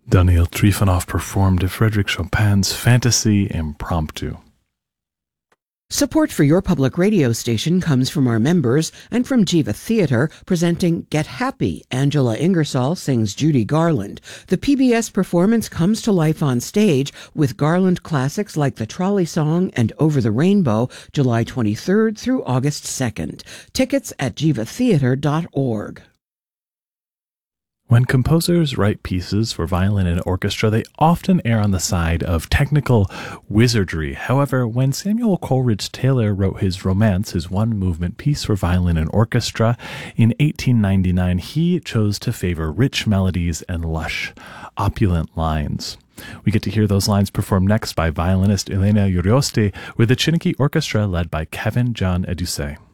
Daniel Trifonov performed Frédéric Chopin's Fantasy Impromptu. Support for your public radio station comes from our members and from Jiva Theatre, presenting Get Happy. Angela Ingersoll sings Judy Garland. The PBS performance comes to life on stage with Garland classics like The Trolley Song and Over the Rainbow, July 23rd through August 2nd. Tickets at jivatheatre.org. When composers write pieces for violin and orchestra, they often err on the side of technical wizardry. However, when Samuel Coleridge Taylor wrote his Romance, his one-movement piece for violin and orchestra, in 1899, he chose to favor rich melodies and lush, opulent lines. We get to hear those lines performed next by violinist Elena Urioste with the Chiniki Orchestra led by Kevin John Edusei.